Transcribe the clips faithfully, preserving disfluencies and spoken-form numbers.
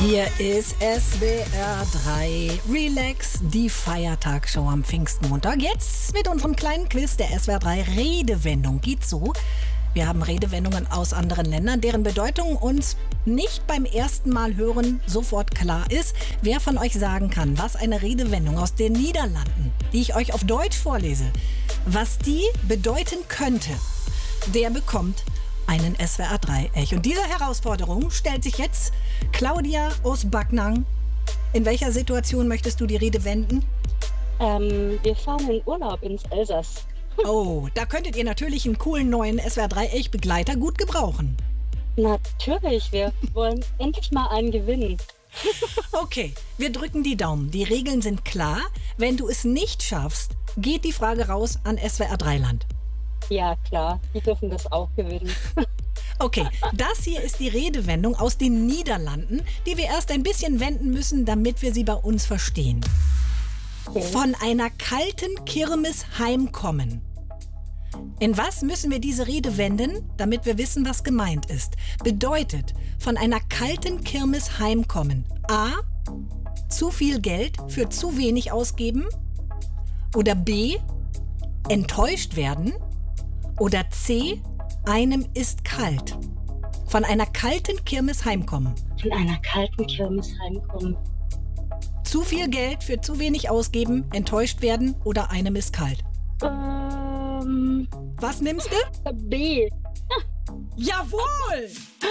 Hier ist S W R drei Relax, die Feiertagsshow am Pfingstmontag. Jetzt mit unserem kleinen Quiz der S W R drei Redewendung. Geht so. Wir haben Redewendungen aus anderen Ländern, deren Bedeutung uns nicht beim ersten Mal hören sofort klar ist. Wer von euch sagen kann, was eine Redewendung aus den Niederlanden, die ich euch auf Deutsch vorlese, was die bedeuten könnte, der bekommt einen S W R drei Ech. Und diese Herausforderung stellt sich jetzt Claudia aus Backnang. In welcher Situation möchtest du die Rede wenden? Ähm, wir fahren in Urlaub ins Elsass. Oh, da könntet ihr natürlich einen coolen neuen S W R drei Ech-Begleiter gut gebrauchen. Natürlich, wir wollen endlich mal einen gewinnen. Okay, wir drücken die Daumen. Die Regeln sind klar. Wenn du es nicht schaffst, geht die Frage raus an S W R drei Land. Ja, klar, die dürfen das auch gewinnen. Okay, das hier ist die Redewendung aus den Niederlanden, die wir erst ein bisschen wenden müssen, damit wir sie bei uns verstehen. Okay. Von einer kalten Kirmes heimkommen. In was müssen wir diese Rede wenden, damit wir wissen, was gemeint ist? Bedeutet, von einer kalten Kirmes heimkommen. A. Zu viel Geld für zu wenig ausgeben. Oder B. Enttäuscht werden. Oder C. Einem ist kalt. Von einer kalten Kirmes heimkommen. Von einer kalten Kirmes heimkommen. Zu viel Geld für zu wenig ausgeben, enttäuscht werden oder einem ist kalt. Ähm, Was nimmst du? B. Jawohl!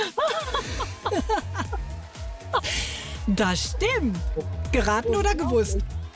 Das stimmt. Geraten oder gewusst?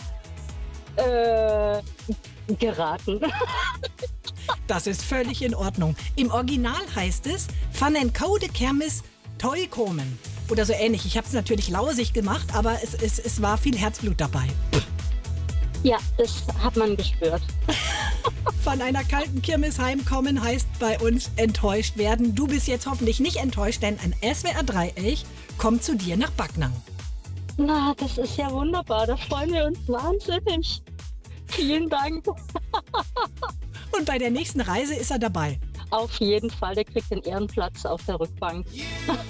Äh, geraten. Das ist völlig in Ordnung. Im Original heißt es Van en koude Kermis toi komen. Oder so ähnlich. Ich habe es natürlich lausig gemacht, aber es, es, es war viel Herzblut dabei. Ja, das hat man gespürt. Von einer kalten Kirmes heimkommen heißt bei uns enttäuscht werden. Du bist jetzt hoffentlich nicht enttäuscht, denn ein S W R drei Ech kommt zu dir nach Backnang. Na, das ist ja wunderbar. Da freuen wir uns wahnsinnig. Vielen Dank. Und bei der nächsten Reise ist er dabei. Auf jeden Fall, der kriegt den Ehrenplatz auf der Rückbank.